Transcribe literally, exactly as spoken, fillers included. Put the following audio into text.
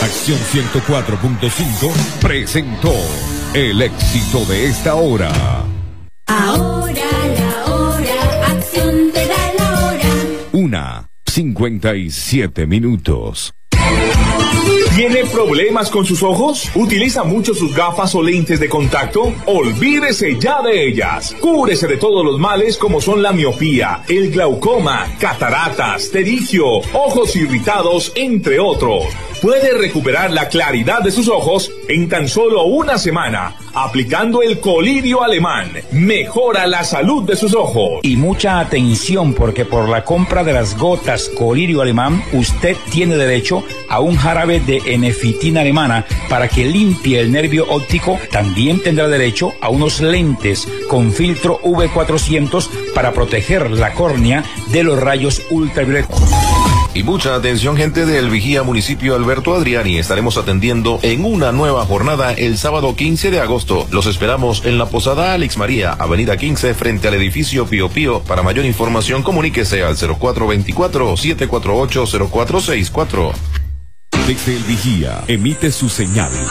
Acción ciento cuatro punto cinco presentó el éxito de esta hora. Ahora la hora, Acción te da la hora. Una, cincuenta y siete minutos. ¿Tiene problemas con sus ojos? ¿Utiliza mucho sus gafas o lentes de contacto? Olvídese ya de ellas. Cúbrese de todos los males como son la miopía, el glaucoma, cataratas, terigio, ojos irritados, entre otros. Puede recuperar la claridad de sus ojos en tan solo una semana, aplicando el colirio alemán. Mejora la salud de sus ojos. Y mucha atención, porque por la compra de las gotas colirio alemán, usted tiene derecho a un jarabe de enefitina alemana para que limpie el nervio óptico. También tendrá derecho a unos lentes con filtro V cuatrocientos para proteger la córnea de los rayos ultravioletas. Y mucha atención, gente del Vigía Municipio Alberto Adriani. Estaremos atendiendo en una nueva jornada el sábado quince de agosto. Los esperamos en la Posada Alex María, Avenida quince, frente al edificio Pío Pío. Para mayor información, comuníquese al cero cuatro veinticuatro, siete cuatro ocho, cero cuatro seis cuatro. Desde el Vigía emite su señal